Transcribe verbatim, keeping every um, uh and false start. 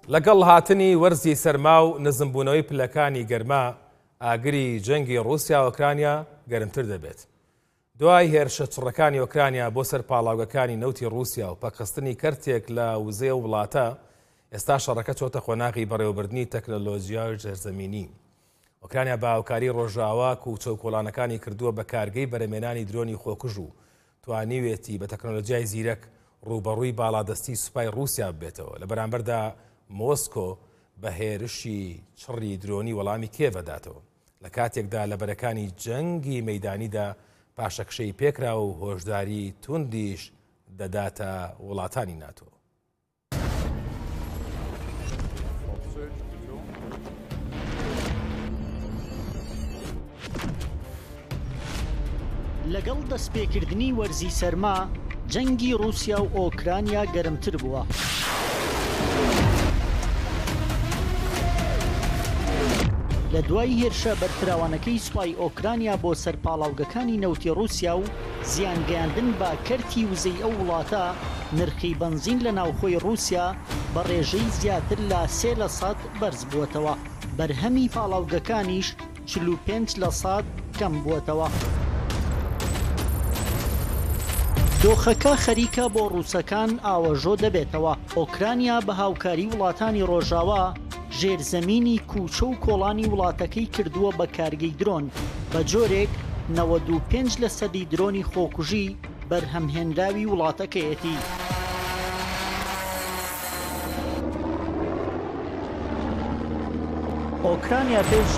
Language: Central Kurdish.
لەگەڵ هاتنی وەرزی سەرما و نزمبوونەوەی پلەکانی گەرما ئاگری جەنگی رووسیا و ئۆکرانیا گەرمتر دەبێت. دوای هێرشە چڕەکانی ئۆکرانیا بۆ سەر پاڵاوگەکانی نەوتی رووسیا و پەقخستنی کەرتێک لە وزەیە و وڵاتە، ئێستا شەڕەکە چۆتە خۆناغی بەڕێوەبردنی تەکنۆلۆژیای ژێرزەمینی. ئۆکرانیا بە هاوکاری ڕۆژاوا و چەوکۆڵانەکانی کردووە بە کارگەی بەرهەمێنانی درۆنی خۆکوژ و توانیوێتی بە تەکنۆلۆژیای زیرەک ڕوبەڕووی باڵادەستی سوپای رووسیا ببێتەوە. لە بەرامبەردا مۆسکۆ بە هێرشی چڕی درۆنی وەڵامی کێڤەداتەوە لە کاتێکدا لە بەرەکانی جەنگی مەیدانیدا پاشەکشەی پێکرا و هۆشداری توندیش دەداتە وڵاتانی ناتۆ. لەگەڵ دەستپێکردنی وەرزی سەرما، جەنگی رووسیا و ئۆکرانیا گەرمتر بووە. لە دوای هێرشە بەرپراوانەکەی سوپای ئۆکرانیا بۆ سەر پاڵاوگەکانی نەوتی رووسیا و زیانگەیاندن بە کەرتی وزەی ئەو وڵاتە، نرخی بەنزین لە ناوخۆی رووسیا بە ڕێژەی زیاتر لە سێ لە سەد بەرز بووەتەوە. بەرهەمی پاڵاوگەکانیش چل و پێنج لە سەد کەم بووەتەوە. دۆخەکە خەریکە بۆ ڕووسەکان ئاوەژۆ دەبێتەوە. ئۆکرانیا بە هاوکاری وڵاتانی ڕۆژاوا ژێرزەمینی کووچە و کۆڵانی وڵاتەکەی کردووە بە کارگەی درۆن، بە جۆرێک نەوەد و پێنج لە سەدی درۆنی خۆکوژی بەرهەمهێنراوی وڵاتەکەیەتی. ئۆکرانیا پێش